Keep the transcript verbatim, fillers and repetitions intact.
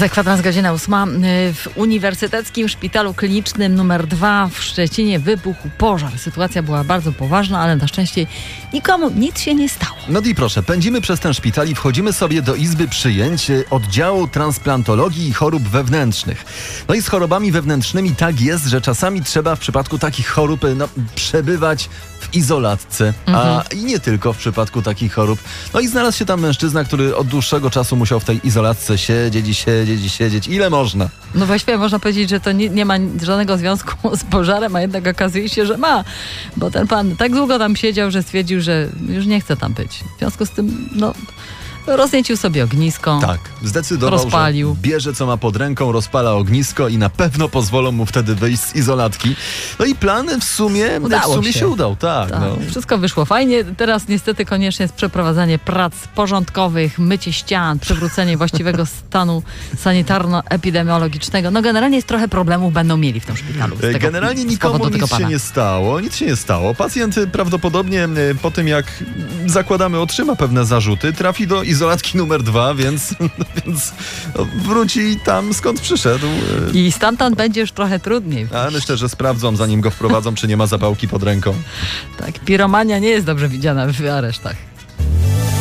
Za kwadrans godzina ósma. W Uniwersyteckim Szpitalu Klinicznym numer dwa w Szczecinie wybuchł pożar. Sytuacja była bardzo poważna, ale na szczęście nikomu nic się nie stało. No i proszę, pędzimy przez ten szpital i wchodzimy sobie do izby przyjęć oddziału transplantologii i chorób wewnętrznych. No i z chorobami wewnętrznymi tak jest, że czasami trzeba w przypadku takich chorób no, przebywać w izolatce, mhm. a i nie tylko w przypadku takich chorób. No i znalazł się tam mężczyzna, który od dłuższego czasu musiał w tej izolatce siedzieć i siedzieć i siedzieć. Ile można? No właściwie można powiedzieć, że to nie, nie ma żadnego związku z pożarem, a jednak okazuje się, że ma. Bo ten pan tak długo tam siedział, że stwierdził, że już nie chce tam być. W związku z tym, no... rozniecił sobie ognisko. Tak, zdecydował, rozpalił. że bierze co ma pod ręką, rozpala ognisko i na pewno pozwolą mu wtedy wyjść z izolatki. No i plan w sumie, Udało w sumie się. się udał, tak. tak no. Wszystko wyszło fajnie. Teraz niestety konieczne jest przeprowadzanie prac porządkowych, mycie ścian, przywrócenie właściwego stanu sanitarno-epidemiologicznego. No generalnie jest trochę problemów będą mieli w tym szpitalu. Z tego, Generalnie z nikomu tego nic pana. się nie stało, nic się nie stało. Pacjent prawdopodobnie po tym, jak zakładamy, otrzyma pewne zarzuty, trafi do izolatki numer dwa, więc, więc no, wróci tam, skąd przyszedł. I stamtąd będzie już trochę trudniej. A myślę, że sprawdzą, zanim go wprowadzą, czy nie ma zapałki pod ręką. Tak, piromania nie jest dobrze widziana w aresztach.